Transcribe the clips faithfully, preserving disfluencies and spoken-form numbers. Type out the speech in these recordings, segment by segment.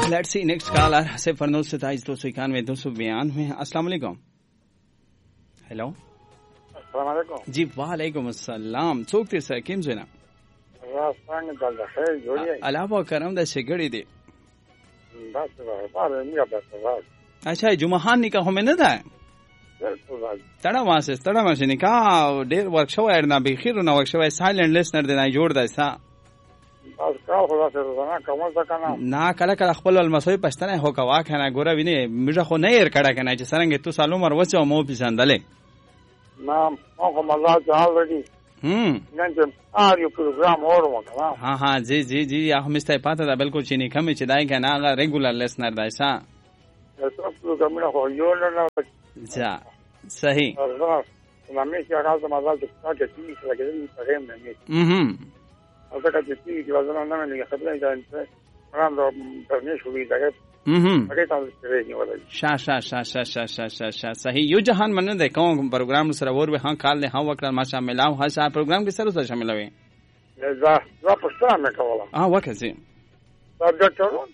Let's see next caller صفر نو ستائیس دو سو اکانوے دو سو بیانوے. السلام علیکم. हेलो السلام علیکم. जी वालेकुम अस्सलाम. څوک دې سره کوم ځای نه؟ راز څنګه دل ده خیر جوړی علاوه کرم د شګړې دی. بس بار نه بس. اچھا جمعهان نکاح هم نه ده. تړه واسه تړه ماشي نکاح ډیر ورک شو ارنا به خیر نو ورک شو سایلنت لیسنر دی نه جوړ دی سا. بس کا خدا سره روزانه کومه ځکه نه کله کله خپل المسوي پښتنه هو کوا کنه ګوره ویني مجه خو نه ير کړه کنه چې څنګه تو سالو مر وڅو مو پسندلې نام او مزاج already هم نن چې ار یو پروګرام اورو کنه ها ها جی جی جی هم استه پاته دا بالکل چینی کم چې دای کنه هغه ریګولر لیسنر دی سا. تاسو پروګرام نه خو یو نه جا صحیح نو مې چې هغه د مزاج څخه کې چې لګېدل په هم نه هم هغه چې چې وزن نه نه خبرې ده چې راندو پرني شوې ده هم هغه تاسو سره نیولای شا شا شا شا شا شا شا شا صحیح. یو جهان من نه کوم پروګرام سره ور به ها کال له ها وکړه ما شامل او ها شا پروګرام کې سره سره شامل وي. زه زه پښتنه مې کوله اه وکړه دا ډاکټر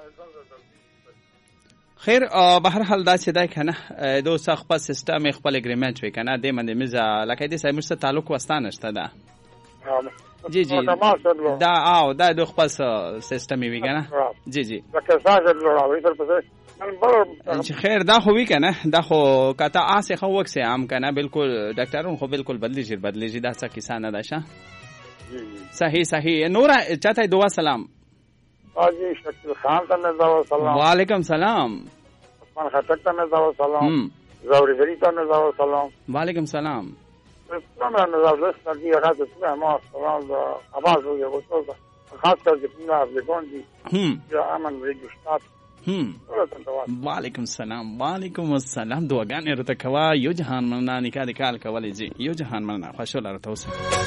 خیر به هر حال دا چې دا کنه دو سخت په سیستم خپل اګریمنت وی کنه د منځ مزه لکه دې سره مرسته تعلق وستانه شته ده. جی جی دا او دا د خپل سیستم وی کنه جی جی لکه څنګه جوړاوي تر څه چې خیر دا خو وی کنه دا خو کته آسه خو وکسه عام کنه بالکل ډاکټرون خو بالکل بدلی شي بدلی شي دا څه کیسه نه ده شه. صحیح صحیح. نور چاته دعا سلام حاجی شکیل خان ته نظر سلام. وعلیکم سلام. عثمان خټک ته نظر سلام. زوري زری ته نظر سلام. وعلیکم سلام. څنګه نظر لسته دی هغه څه ما سلام دا اواز وګورئ تاسو خاص کر چې په افغان دي هم یا امن ریډیو شتات هم وعلیکم سلام. وعلیکم السلام. دعاګانې ورته کوا یو جهان مننه نکاح د کال کولې جی یو جهان مننه خوشاله راته اوسه.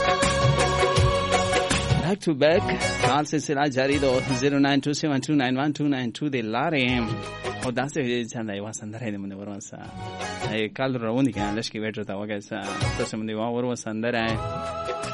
back to back کال سلسله جاری ده zero nine two seven two nine one two nine two د لارې او داسې څنګه یو سندره دې مونږ ورسره ای کال رواني کنه لږ کې وټر تا وګه تاسو مونږ وا ور وسندره